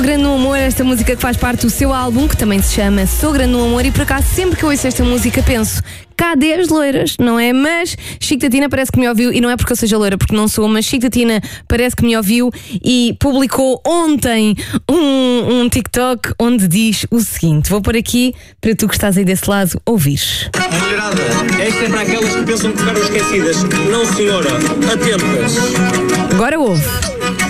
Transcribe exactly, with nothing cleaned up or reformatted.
Grande no Amor, esta música que faz parte do seu álbum, que também se chama Sou Grande no Amor, e por acaso sempre que eu ouço esta música penso, cadê as loiras, não é? Mas Chico da Tina parece que me ouviu, e não é porque eu seja loira, porque não sou, mas Chico da Tina parece que me ouviu e publicou ontem um, um TikTok onde diz o seguinte, vou pôr aqui para tu que estás aí desse lado ouvires. Mulherada, esta é para aquelas que pensam que ficaram esquecidas. Não, senhora, atentas. Agora ouve.